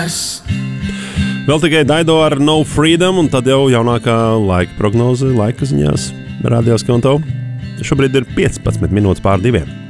Vēl tikai Daido ar No Freedom, un tad jau jaunākā laika prognoze laika ziņās rādījās, ka un tev šobrīd ir 15 minūtes pār 2.